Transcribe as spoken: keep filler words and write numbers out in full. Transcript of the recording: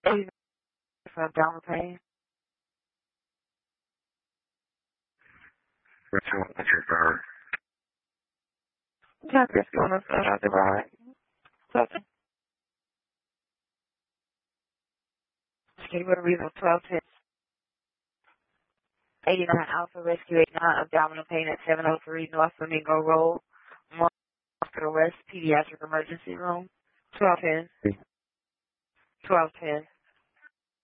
eighty-nine for abdominal pain. What's wrong with your car? Yeah, just going to start out the ride. Something. Can you go to Reason twelve ten? eighty-nine Alpha Rescue eighty-nine abdominal pain at seven oh three North Flamingo Road, Hospital West Pediatric Emergency Room. twelve ten. twelve ten.